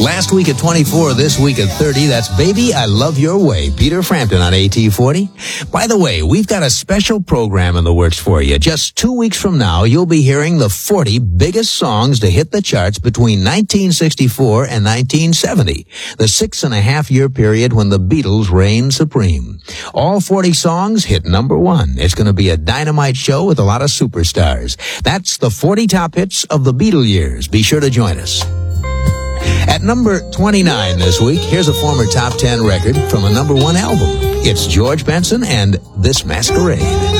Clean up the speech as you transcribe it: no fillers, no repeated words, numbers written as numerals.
Last week at 24, this week at 30, that's Baby, I Love Your Way, Peter Frampton on AT40. By the way, we've got a special program in the works for you. Just 2 weeks from now, you'll be hearing the 40 biggest songs to hit the charts between 1964 and 1970, the 6.5-year period when the Beatles reigned supreme. All 40 songs hit number one. It's going to be a dynamite show with a lot of superstars. That's the 40 top hits of the Beatle years. Be sure to join us. At number 29 this week, here's a former top 10 record from a number one album. It's George Benson and This Masquerade.